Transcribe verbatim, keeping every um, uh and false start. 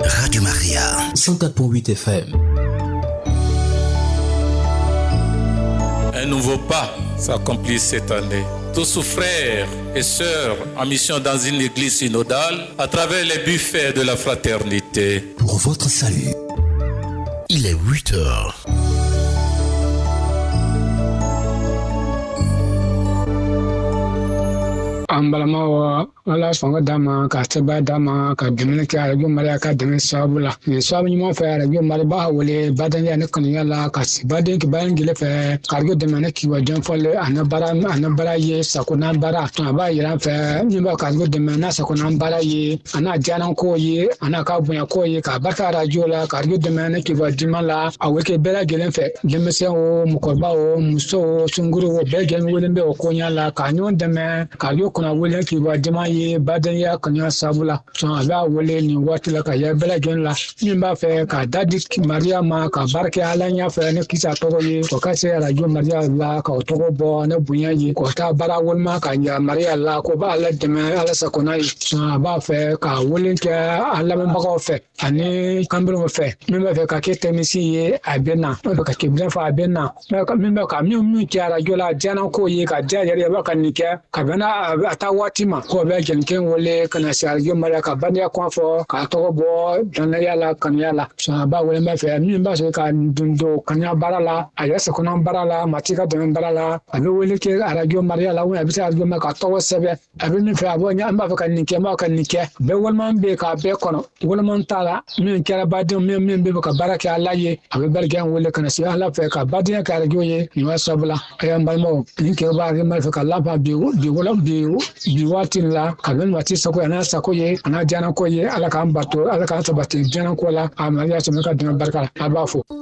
Radio Maria, cent quatre point huit F M. Un nouveau pas s'accomplit cette année. Tous frères et sœurs en mission dans une église synodale à travers les buffets de la fraternité. Pour votre salut, il est huit heures. Ambalama ala songa dama ka teba dama ka demene ka radio maria ka demene sabula ni sabu ni mo fa radio maria ba wole badan ya ne kan yala ka si badan ki badan gele fa radio demene ki wa jan folle anabara anabara ye sakona bara to ba yira fa ni ba ka radio demene sakona bara ye ana janan ko ye ana ka bunya ko ye ka baka radio la ka radio demene ki wa dimala aweke bela gele fa demese o mukorba o muso sunguru o be gele wole be o ko nyala ka nyon deme ka radio na wole ki wa jama ye badan ya kanya sabula so ala wole ni watila ka ya bela gen la ni ba fe ka dadi maria ma ka barke ala nya fe ne kisa to ye ko ka se radio maria la ka to bo na bunya ye ko ta bara wol ma ka ya maria la ko ba ala de ma ala sa ko na so ba fe ka wole ke ala ma ko fe ani kambro fe mi ba fe ka ke temisi ye abena ba ka ke bra fa abena ka mi ba ka mi mi ki radio la jana ko ye ka ja ya ba ka ni ke ka bana ata watima ko be jenken wole kana sarjo mala ka banya ko fo ka to bo dan yala kan yala so ba wole ma fe mi ba so ka dundo kanya barala aya se kono barala matika don barala abi wole ke arajo maria la wona bi sarjo ma ka to sebe abi mi fe abo nya ba fa kan nike ma kan nike be wol man be ka be kono wol man tala mi kera badin mi mi be ka baraka Allah ye abi bargen wole kana si Allah fe ka badin ka arajo ye ni wa sabla aya mbalmo ni ke ba ma fe ka la ba bi bi wala bi bi watin la kabin wati sako ana sako ye ana jana ko ye ala kan bato ala kan sabati jana ko la amaliya so me ka dina barka abafo